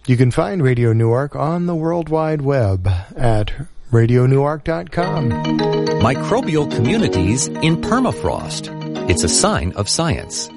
You can find Radio Newark on the World Wide Web at radionewark.com. Microbial communities in permafrost. It's a sign of science.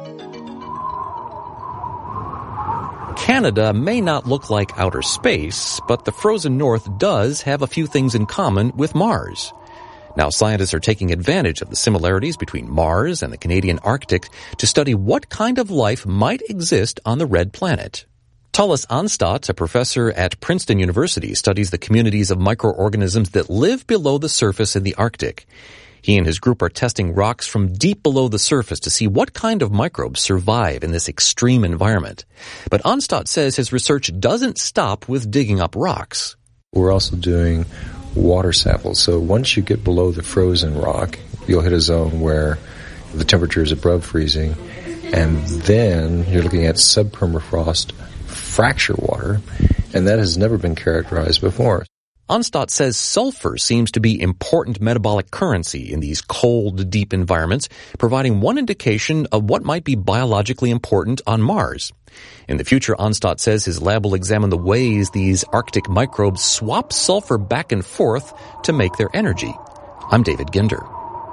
Canada may not look like outer space, but the frozen north does have a few things in common with Mars. Now, scientists are taking advantage of the similarities between Mars and the Canadian Arctic to study what kind of life might exist on the red planet. Tullis Onstadt, a professor at Princeton University, studies the communities of microorganisms that live below the surface in the Arctic. He and his group are testing rocks from deep below the surface to see what kind of microbes survive in this extreme environment. But Onstadt says his research doesn't stop with digging up rocks. We're also doing water samples. So once you get below the frozen rock, you'll hit a zone where the temperature is above freezing, and then you're looking at subpermafrost fracture water, and that has never been characterized before. Onstadt says sulfur seems to be important metabolic currency in these cold, deep environments, providing one indication of what might be biologically important on Mars. In the future, Onstadt says his lab will examine the ways these Arctic microbes swap sulfur back and forth to make their energy. I'm David Ginder.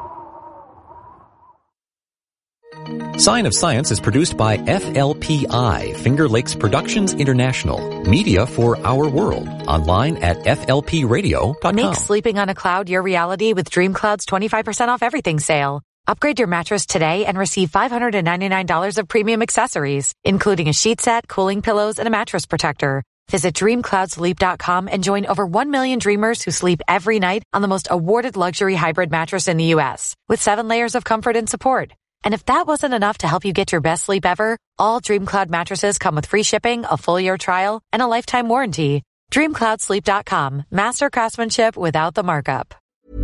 Sign of Science is produced by FLPI, Finger Lakes Productions International. Media for our world. Online at flpradio.com. Make sleeping on a cloud your reality with DreamCloud's 25% off everything sale. Upgrade your mattress today and receive $599 of premium accessories, including a sheet set, cooling pillows, and a mattress protector. Visit DreamCloudSleep.com and join over 1 million dreamers who sleep every night on the most awarded luxury hybrid mattress in the U.S. with 7 layers of comfort and support. And if that wasn't enough to help you get your best sleep ever, all DreamCloud mattresses come with free shipping, a full year trial, and a lifetime warranty. DreamCloudSleep.com. Master craftsmanship without the markup.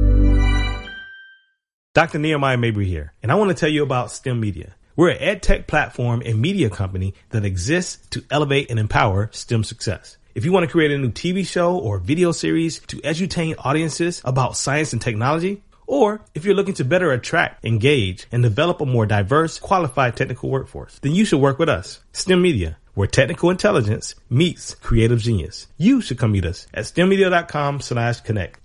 Dr. Nehemiah Mabry here, and I want to tell you about STEM Media. We're an ed tech platform and media company that exists to elevate and empower STEM success. If you want to create a new TV show or video series to edutain audiences about science and technology, or if you're looking to better attract, engage, and develop a more diverse, qualified technical workforce, then you should work with us, STEM Media, where technical intelligence meets creative genius. You should come meet us at STEMmedia.com/connect.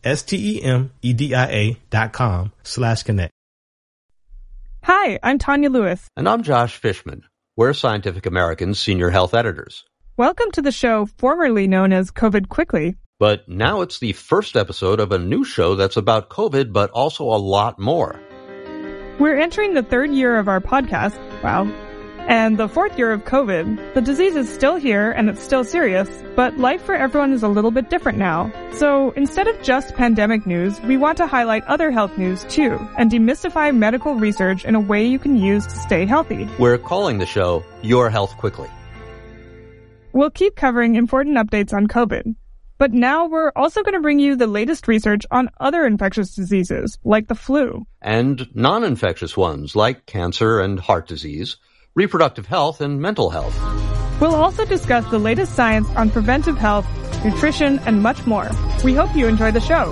STEMEDIA.com/connect. Hi, I'm Tanya Lewis. And I'm Josh Fishman. We're Scientific American's senior health editors. Welcome to the show formerly known as COVID Quickly. But now it's the first episode of a new show that's about COVID, but also a lot more. We're entering the 3rd year of our podcast, wow, and the 4th year of COVID. The disease is still here and it's still serious, but life for everyone is a little bit different now. So instead of just pandemic news, we want to highlight other health news too, and demystify medical research in a way you can use to stay healthy. We're calling the show Your Health Quickly. We'll keep covering important updates on COVID. But now we're also going to bring you the latest research on other infectious diseases, like the flu. And non-infectious ones, like cancer and heart disease, reproductive health and mental health. We'll also discuss the latest science on preventive health, nutrition, and much more. We hope you enjoy the show.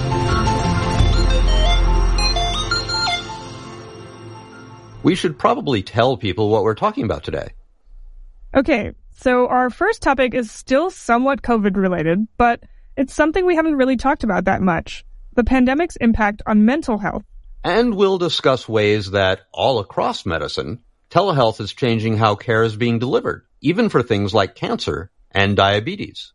We should probably tell people what we're talking about today. Okay. So our first topic is still somewhat COVID-related, but it's something we haven't really talked about that much. The pandemic's impact on mental health. And we'll discuss ways that, all across medicine, telehealth is changing how care is being delivered, even for things like cancer and diabetes.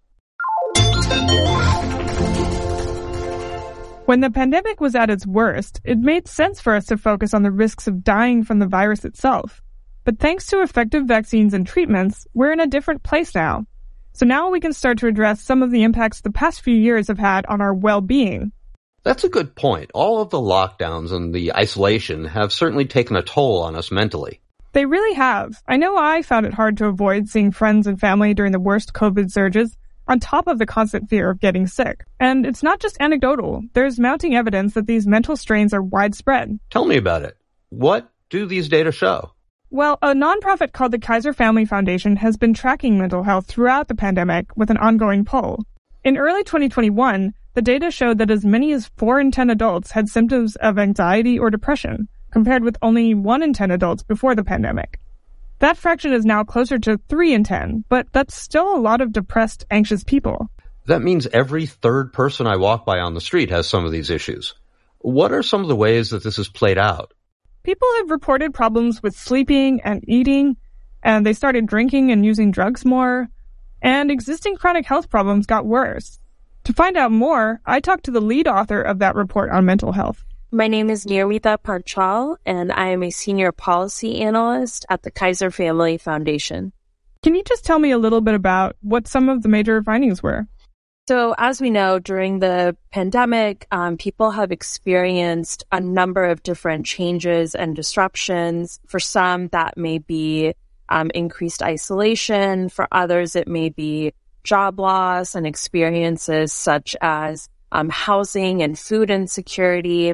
When the pandemic was at its worst, it made sense for us to focus on the risks of dying from the virus itself. But thanks to effective vaccines and treatments, we're in a different place now. So now we can start to address some of the impacts the past few years have had on our well-being. That's a good point. All of the lockdowns and the isolation have certainly taken a toll on us mentally. They really have. I know I found it hard to avoid seeing friends and family during the worst COVID surges, on top of the constant fear of getting sick. And it's not just anecdotal. There's mounting evidence that these mental strains are widespread. Tell me about it. What do these data show? Well, a nonprofit called the Kaiser Family Foundation has been tracking mental health throughout the pandemic with an ongoing poll. In early 2021, the data showed that as many as 4 in 10 adults had symptoms of anxiety or depression, compared with only 1 in 10 adults before the pandemic. That fraction is now closer to 3 in 10, but that's still a lot of depressed, anxious people. That means every third person I walk by on the street has some of these issues. What are some of the ways that this is played out? People have reported problems with sleeping and eating, and they started drinking and using drugs more, and existing chronic health problems got worse. To find out more, I talked to the lead author of that report on mental health. My name is Nirmita Panchal, and I am a senior policy analyst at the Kaiser Family Foundation. Can you just tell me a little bit about what some of the major findings were? So as we know, during the pandemic, people have experienced a number of different changes and disruptions. For some, that may be increased isolation. For others, it may be job loss and experiences such as housing and food insecurity.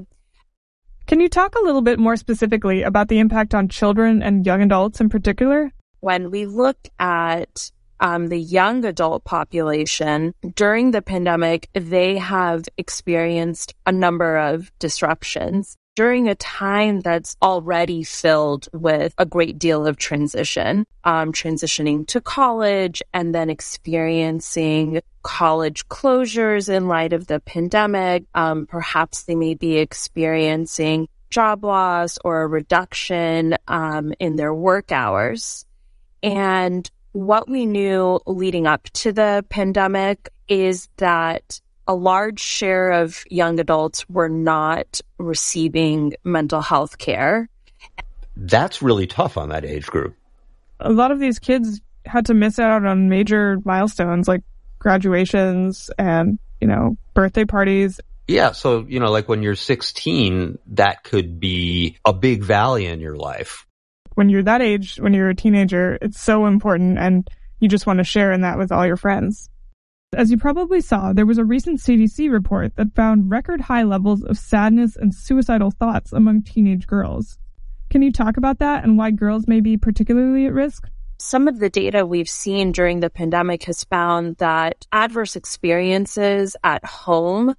Can you talk a little bit more specifically about the impact on children and young adults in particular? When we look at the young adult population, during the pandemic, they have experienced a number of disruptions during a time that's already filled with a great deal of transition, transitioning to college and then experiencing college closures in light of the pandemic. Perhaps they may be experiencing job loss or a reduction in their work hours. And what we knew leading up to the pandemic is that a large share of young adults were not receiving mental health care. That's really tough on that age group. A lot of these kids had to miss out on major milestones like graduations and, birthday parties. Yeah, so, like when you're 16, that could be a big valley in your life. When you're that age, when you're a teenager, it's so important and you just want to share in that with all your friends. As you probably saw, there was a recent CDC report that found record high levels of sadness and suicidal thoughts among teenage girls. Can you talk about that and why girls may be particularly at risk? Some of the data we've seen during the pandemic has found that adverse experiences at home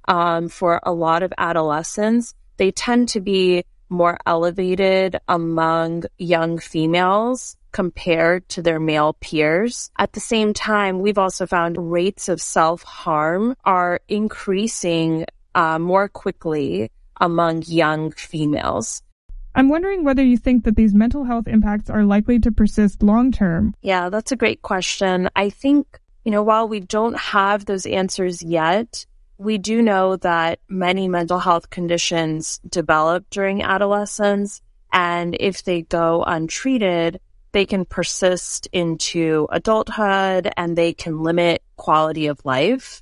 for a lot of adolescents, they tend to be more elevated among young females compared to their male peers. At the same time, we've also found rates of self-harm are increasing more quickly among young females. I'm wondering whether you think that these mental health impacts are likely to persist long-term. Yeah, that's a great question. I think, while we don't have those answers yet, we do know that many mental health conditions develop during adolescence, and if they go untreated, they can persist into adulthood and they can limit quality of life.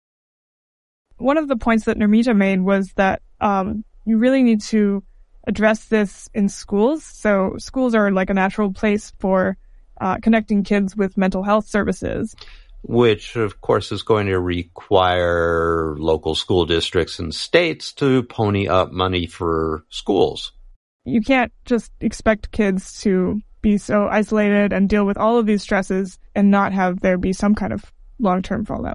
One of the points that Nirmita made was that you really need to address this in schools. So schools are like a natural place for connecting kids with mental health services. Which, of course, is going to require local school districts and states to pony up money for schools. You can't just expect kids to be so isolated and deal with all of these stresses and not have there be some kind of long-term fallout.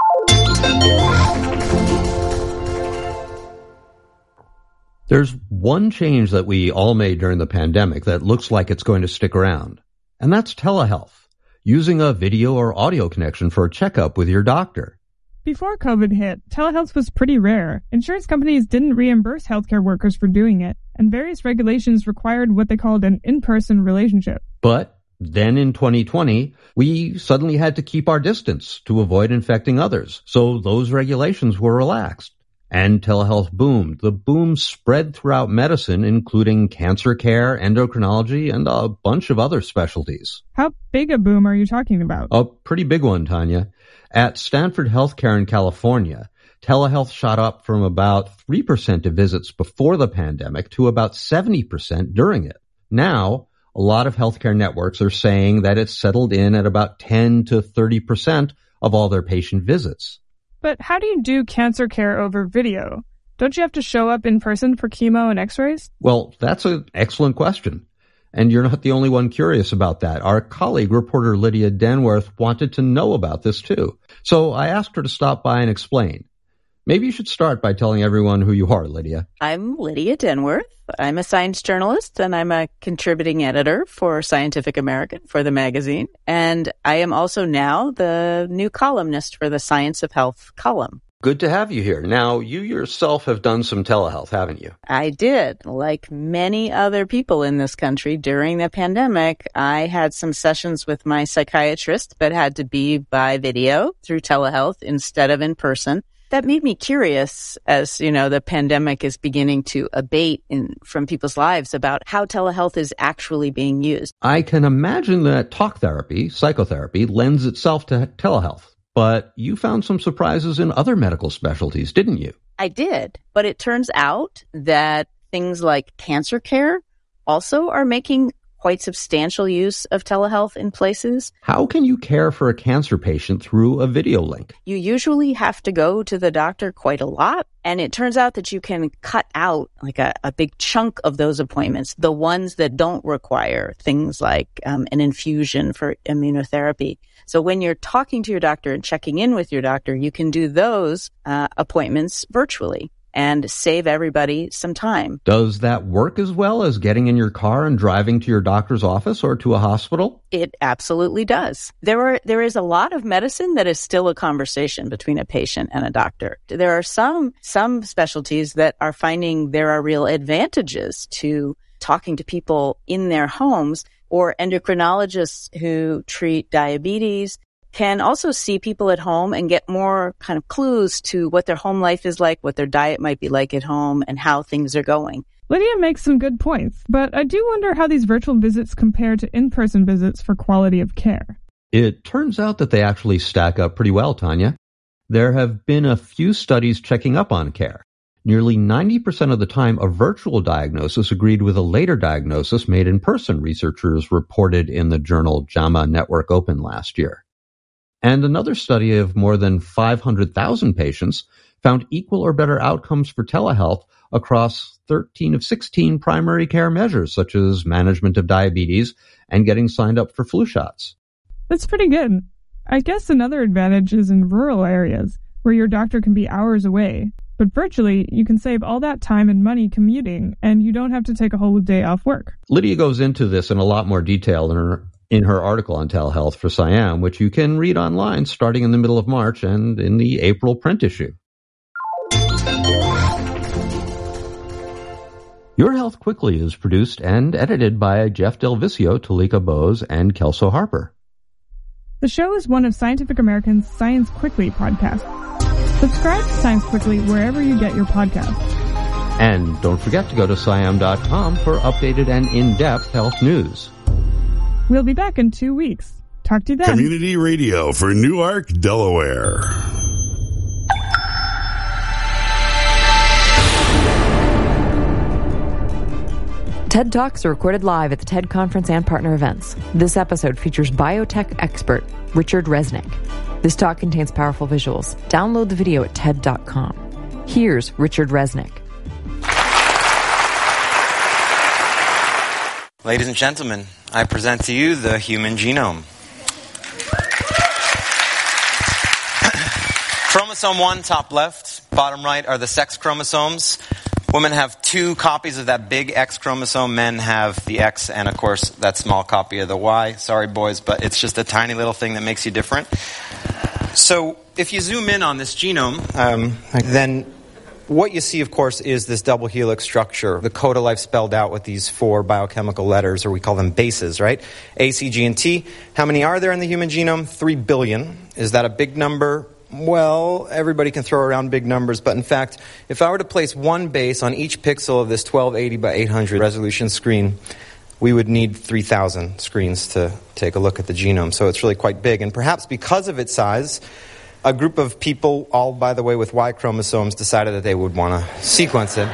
There's one change that we all made during the pandemic that looks like it's going to stick around, and that's telehealth. Using a video or audio connection for a checkup with your doctor. Before COVID hit, telehealth was pretty rare. Insurance companies didn't reimburse healthcare workers for doing it, and various regulations required what they called an in-person relationship. But then in 2020, we suddenly had to keep our distance to avoid infecting others, so those regulations were relaxed. And telehealth boomed. The boom spread throughout medicine, including cancer care, endocrinology, and a bunch of other specialties. How big a boom are you talking about? A pretty big one, Tanya. At Stanford Healthcare in California, telehealth shot up from about 3% of visits before the pandemic to about 70% during it. Now, a lot of healthcare networks are saying that it's settled in at about 10 to 30% of all their patient visits. But how do you do cancer care over video? Don't you have to show up in person for chemo and x-rays? Well, that's an excellent question. And you're not the only one curious about that. Our colleague, reporter Lydia Denworth, wanted to know about this too. So I asked her to stop by and explain. Maybe you should start by telling everyone who you are, Lydia. I'm Lydia Denworth. I'm a science journalist, and I'm a contributing editor for Scientific American for the magazine. And I am also now the new columnist for the Science of Health column. Good to have you here. Now, you yourself have done some telehealth, haven't you? I did. Like many other people in this country during the pandemic, I had some sessions with my psychiatrist, but had to be by video through telehealth instead of in person. That made me curious as, the pandemic is beginning to abate from people's lives about how telehealth is actually being used. I can imagine that talk therapy, psychotherapy, lends itself to telehealth. But you found some surprises in other medical specialties, didn't you? I did. But it turns out that things like cancer care also are making quite substantial use of telehealth in places. How can you care for a cancer patient through a video link? You usually have to go to the doctor quite a lot. And it turns out that you can cut out like a big chunk of those appointments, the ones that don't require things like an infusion for immunotherapy. So when you're talking to your doctor and checking in with your doctor, you can do those appointments virtually and save everybody some time. Does that work as well as getting in your car and driving to your doctor's office or to a hospital? It absolutely does. There is a lot of medicine that is still a conversation between a patient and a doctor. There are some specialties that are finding there are real advantages to talking to people in their homes, or endocrinologists who treat diabetes can also see people at home and get more kind of clues to what their home life is like, what their diet might be like at home, and how things are going. Lydia makes some good points, but I do wonder how these virtual visits compare to in-person visits for quality of care. It turns out that they actually stack up pretty well, Tanya. There have been a few studies checking up on care. Nearly 90% of the time, a virtual diagnosis agreed with a later diagnosis made in person, researchers reported in the journal JAMA Network Open last year. And another study of more than 500,000 patients found equal or better outcomes for telehealth across 13 of 16 primary care measures, such as management of diabetes and getting signed up for flu shots. That's pretty good. I guess another advantage is in rural areas, where your doctor can be hours away. But virtually, you can save all that time and money commuting, and you don't have to take a whole day off work. Lydia goes into this in a lot more detail in her article on telehealth for SciAm, which you can read online starting in the middle of March and in the April print issue. Your Health Quickly is produced and edited by Jeff Del Vicio, Talika Bose, and Kelso Harper. The show is one of Scientific American's Science Quickly podcasts. Subscribe to Science Quickly wherever you get your podcasts. And don't forget to go to SciAm.com for updated and in-depth health news. We'll be back in 2 weeks. Talk to you then. Community radio for Newark, Delaware. TED Talks are recorded live at the TED Conference and partner events. This episode features biotech expert Richard Resnick. This talk contains powerful visuals. Download the video at TED.com. Here's Richard Resnick. Ladies and gentlemen, I present to you the human genome. Chromosome 1, top left. Bottom right are the sex chromosomes. Women have 2 copies of that big X chromosome. Men have the X and, of course, that small copy of the Y. Sorry, boys, but it's just a tiny little thing that makes you different. So if you zoom in on this genome, then what you see, of course, is this double helix structure. The code of life spelled out with these 4 biochemical letters, or we call them bases, right? A, C, G, and T. How many are there in the human genome? 3 billion. Is that a big number? Well, everybody can throw around big numbers, but in fact, if I were to place one base on each pixel of this 1280 by 800 resolution screen, we would need 3,000 screens to take a look at the genome. So it's really quite big. And perhaps because of its size, a group of people, all, by the way, with Y chromosomes, decided that they would want to sequence it.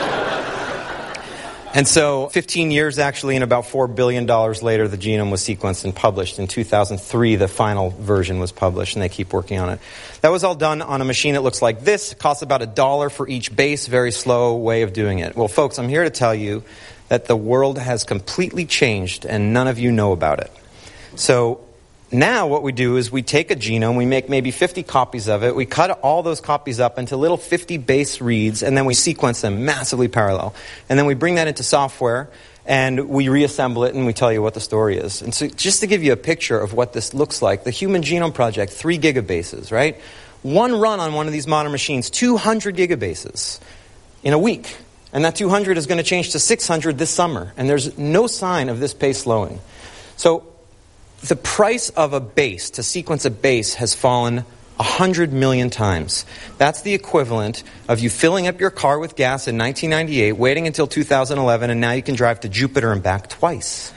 And so 15 years, actually, and about $4 billion later, the genome was sequenced and published. In 2003, the final version was published, and they keep working on it. That was all done on a machine that looks like this. It costs about $1 for each base. Very slow way of doing it. Well, folks, I'm here to tell you that the world has completely changed, and none of you know about it. So now what we do is we take a genome, we make maybe 50 copies of it, we cut all those copies up into little 50 base reads, and then we sequence them massively parallel. And then we bring that into software, and we reassemble it, and we tell you what the story is. And so just to give you a picture of what this looks like, the Human Genome Project, 3 gigabases, right? One run on one of these modern machines, 200 gigabases in a week. And that 200 is going to change to 600 this summer. And there's no sign of this pace slowing. So the price of a base, to sequence a base, has fallen 100 million times. That's the equivalent of you filling up your car with gas in 1998, waiting until 2011, and now you can drive to Jupiter and back twice.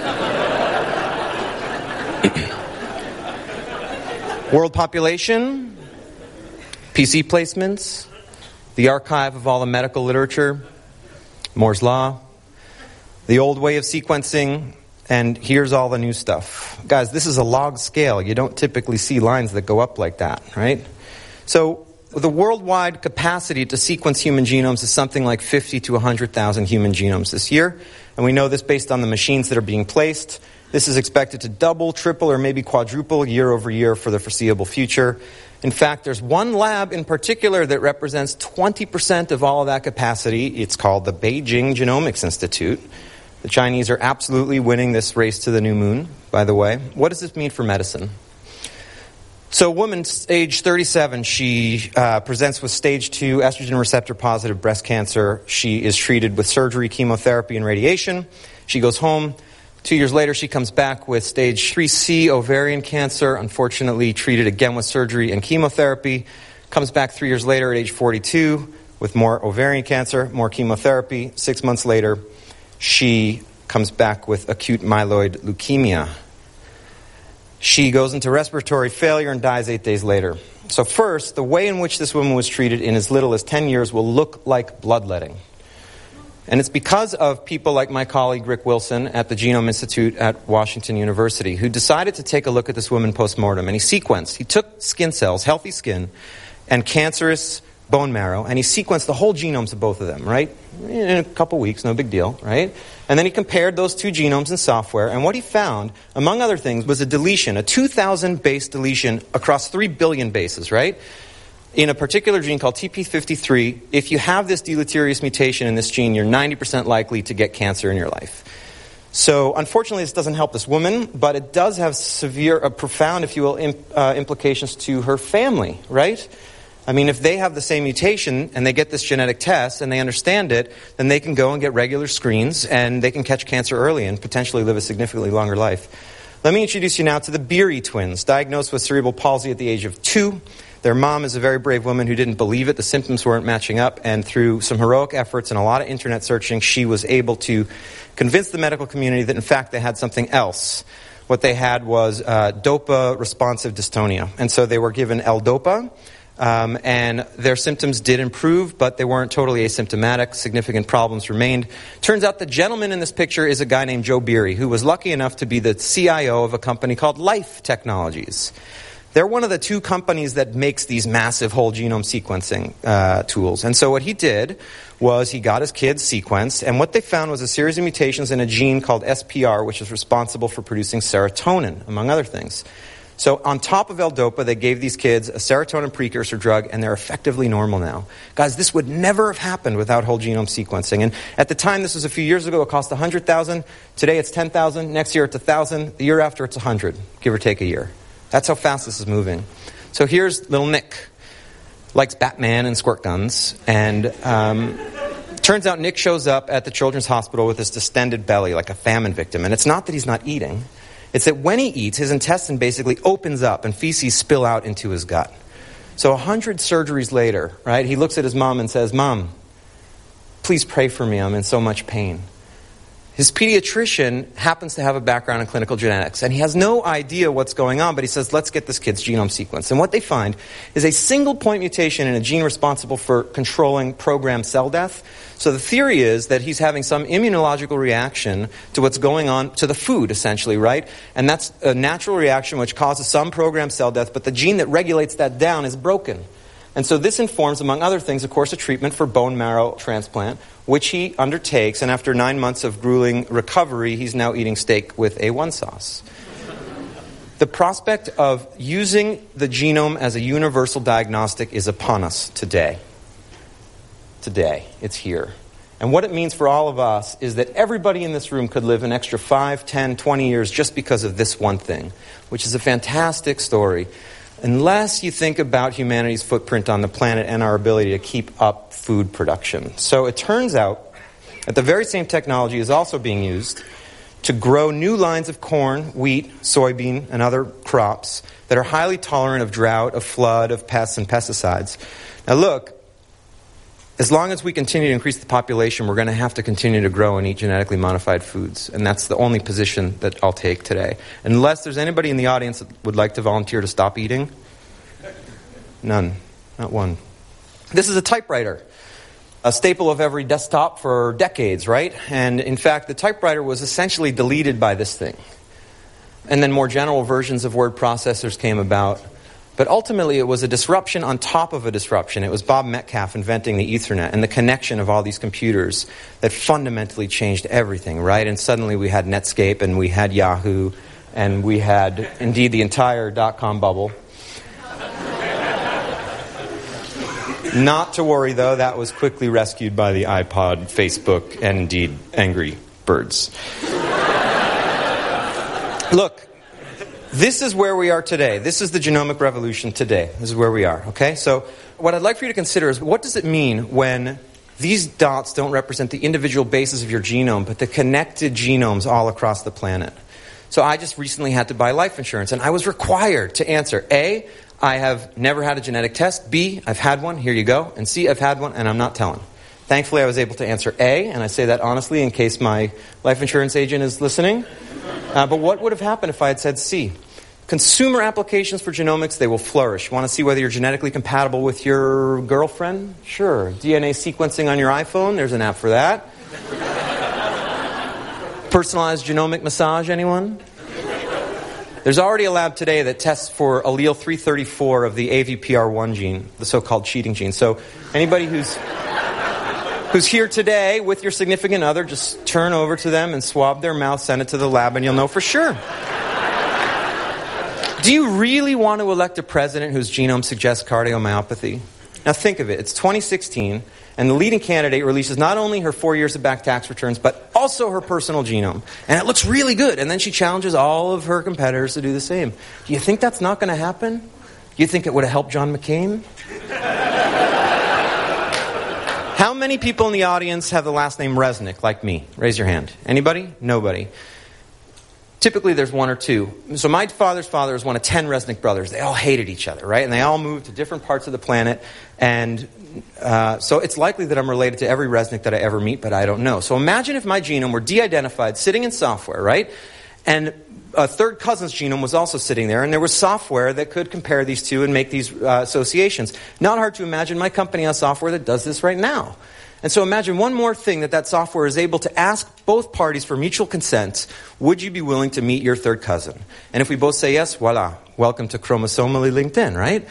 World population, PC placements, the archive of all the medical literature, Moore's Law, the old way of sequencing, and here's all the new stuff. Guys, this is a log scale. You don't typically see lines that go up like that, right? So the worldwide capacity to sequence human genomes is something like 50 to 100,000 human genomes this year. And we know this based on the machines that are being placed. This is expected to double, triple, or maybe quadruple year over year for the foreseeable future. In fact, there's one lab in particular that represents 20% of all of that capacity. It's called the Beijing Genomics Institute. The Chinese are absolutely winning this race to the new moon, by the way. What does this mean for medicine? So a woman, age 37, she presents with stage 2 estrogen receptor positive breast cancer. She is treated with surgery, chemotherapy, and radiation. She goes home. 2 years later, she comes back with stage 3C ovarian cancer, unfortunately treated again with surgery and chemotherapy. Comes back 3 years later at age 42 with more ovarian cancer, more chemotherapy. 6 months later, she comes back with acute myeloid leukemia. She goes into respiratory failure and dies 8 days later. So first, the way in which this woman was treated in as little as 10 years will look like bloodletting. And it's because of people like my colleague Rick Wilson at the Genome Institute at Washington University, who decided to take a look at this woman post-mortem. And he took skin cells, healthy skin, and cancerous bone marrow, and he sequenced the whole genomes of both of them, right? In a couple weeks, no big deal, right? And then he compared those two genomes in software, and what he found, among other things, was a deletion, a 2,000 base deletion across 3 billion bases, right? In a particular gene called TP53, if you have this deleterious mutation in this gene, you're 90% likely to get cancer in your life. So, unfortunately, this doesn't help this woman, but it does have profound, if you will, implications to her family, right? I mean, if they have the same mutation and they get this genetic test and they understand it, then they can go and get regular screens and they can catch cancer early and potentially live a significantly longer life. Let me introduce you now to the Beery twins, diagnosed with cerebral palsy at the age of 2. Their mom is a very brave woman who didn't believe it. The symptoms weren't matching up, and through some heroic efforts and a lot of internet searching, she was able to convince the medical community that, in fact, they had something else. What they had was DOPA-responsive dystonia, and so they were given L-DOPA, and their symptoms did improve, but they weren't totally asymptomatic. Significant problems remained. Turns out the gentleman in this picture is a guy named Joe Beery, who was lucky enough to be the CIO of a company called Life Technologies. They're one of the 2 companies that makes these massive whole genome sequencing tools. And so what he did was he got his kids sequenced, and what they found was a series of mutations in a gene called SPR, which is responsible for producing serotonin, among other things. So on top of L-DOPA, they gave these kids a serotonin precursor drug, and they're effectively normal now. Guys, this would never have happened without whole genome sequencing. And at the time, this was a few years ago, it cost $100,000. Today it's $10,000. Next year it's $1,000. The year after it's $100, give or take a year. That's how fast this is moving. So here's little Nick. Likes Batman and squirt guns. And turns out Nick shows up at the Children's Hospital with this distended belly, like a famine victim. And it's not that he's not eating. It's that when he eats, his intestine basically opens up and feces spill out into his gut. So 100 surgeries later, right, he looks at his mom and says, "Mom, please pray for me. I'm in so much pain." His pediatrician happens to have a background in clinical genetics, and he has no idea what's going on, but he says, let's get this kid's genome sequenced. And what they find is a single point mutation in a gene responsible for controlling programmed cell death. So the theory is that he's having some immunological reaction to what's going on to the food, essentially, right? And that's a natural reaction which causes some programmed cell death, but the gene that regulates that down is broken. And so this informs, among other things, of course, a treatment for bone marrow transplant, which he undertakes, and after 9 months of grueling recovery, he's now eating steak with A1 sauce. The prospect of using the genome as a universal diagnostic is upon us today. Today, it's here. And what it means for all of us is that everybody in this room could live an extra 5, 10, 20 years just because of this one thing, which is a fantastic story. Unless you think about humanity's footprint on the planet and our ability to keep up food production. So it turns out that the very same technology is also being used to grow new lines of corn, wheat, soybean, and other crops that are highly tolerant of drought, of flood, of pests and pesticides. Now look, as long as we continue to increase the population, we're going to have to continue to grow and eat genetically modified foods. And that's the only position that I'll take today. Unless there's anybody in the audience that would like to volunteer to stop eating. None. Not one. This is a typewriter. A staple of every desktop for decades, right? And in fact, the typewriter was essentially deleted by this thing. And then more general versions of word processors came about. But ultimately, it was a disruption on top of a disruption. It was Bob Metcalfe inventing the Ethernet and the connection of all these computers that fundamentally changed everything, right? And suddenly we had Netscape and we had Yahoo and we had, indeed, the entire dot-com bubble. Not to worry, though, that was quickly rescued by the iPod, Facebook, and indeed, Angry Birds. Look, this is where we are today. This is the genomic revolution today. This is where we are, okay? So what I'd like for you to consider is, what does it mean when these dots don't represent the individual bases of your genome, but the connected genomes all across the planet? So I just recently had to buy life insurance, and I was required to answer, A, I have never had a genetic test. B, I've had one. Here you go. And C, I've had one, and I'm not telling. Thankfully, I was able to answer A, and I say that honestly in case my life insurance agent is listening. But what would have happened if I had said C? Consumer applications for genomics, they will flourish. Want to see whether you're genetically compatible with your girlfriend? Sure. DNA sequencing on your iPhone? There's an app for that. Personalized genomic massage, anyone? There's already a lab today that tests for allele 334 of the AVPR1 gene, the so-called cheating gene. So anybody who's here today with your significant other, just turn over to them and swab their mouth, send it to the lab, and you'll know for sure. Do you really want to elect a president whose genome suggests cardiomyopathy? Now think of it. It's 2016, and the leading candidate releases not only her 4 years of back tax returns, but also her personal genome. And it looks really good. And then she challenges all of her competitors to do the same. Do you think that's not going to happen? Do you think it would have helped John McCain? How many people in the audience have the last name Resnick, like me? Raise your hand. Anybody? Nobody. Typically, there's one or two. So my father's father is one of 10 Resnick brothers. They all hated each other, right? And they all moved to different parts of the planet. And so it's likely that I'm related to every Resnick that I ever meet, but I don't know. So imagine if my genome were de-identified, sitting in software, right? And a third cousin's genome was also sitting there, and there was software that could compare these two and make these associations. Not hard to imagine my company has software that does this right now. And so imagine one more thing that software is able to ask both parties for mutual consent. Would you be willing to meet your third cousin? And if we both say yes, voila, welcome to chromosomally LinkedIn, right?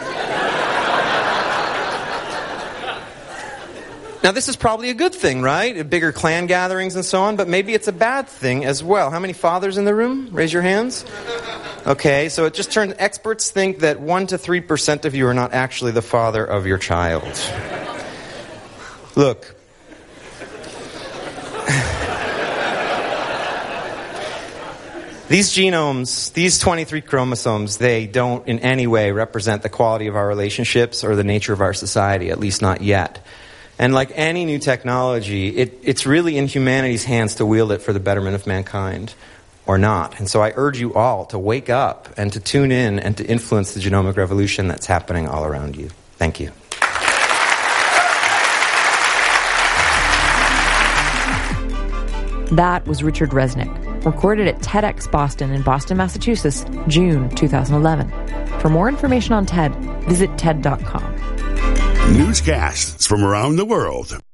Now, this is probably a good thing, right? Bigger clan gatherings and so on, but maybe it's a bad thing as well. How many fathers in the room? Raise your hands. Okay, so it just turns, experts think that 1 to 3% of you are not actually the father of your child. Look. These genomes, these 23 chromosomes, they don't in any way represent the quality of our relationships or the nature of our society, at least not yet. And like any new technology, it's really in humanity's hands to wield it for the betterment of mankind or not. And so I urge you all to wake up and to tune in and to influence the genomic revolution that's happening all around you. Thank you. That was Richard Resnick, recorded at TEDx Boston in Boston, Massachusetts, June 2011. For more information on TED, visit TED.com. Newscasts from around the world.